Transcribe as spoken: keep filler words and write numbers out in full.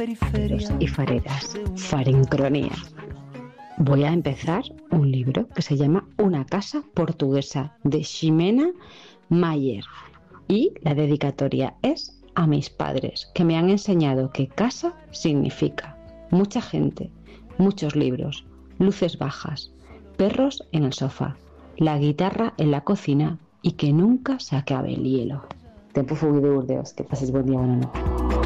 Fareros y fareras, Farincronía. Voy a empezar un libro que se llama Una casa portuguesa, de Ximena Mayer, y la dedicatoria es a mis padres, que me han enseñado que casa significa mucha gente, muchos libros, luces bajas, perros en el sofá, la guitarra en la cocina y que nunca se acabe el hielo. Tempo Fugui de Burdeos, que paséis buen día, buena noche.